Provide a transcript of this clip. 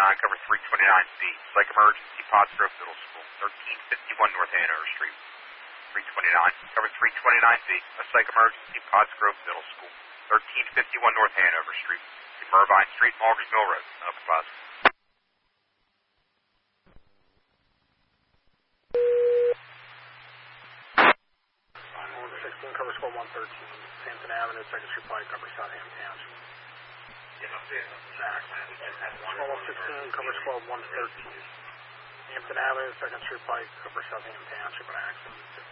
cover 329B. Psych emergency, Pottsgrove Middle School, 1351 North Hanover Street. 329, cover 329B. A psych emergency, Pottsgrove Middle School, 1351 North Hanover Street. Mervine Street, Malgers Mill Road. Open Plaza. 16 cover squad 113, Hampton Avenue, 2nd Street Pike, Upper Southampton Township. Squad 116, cover squad 113, Hampton Avenue, 2nd Street Pike, Upper Southampton Township, an accident.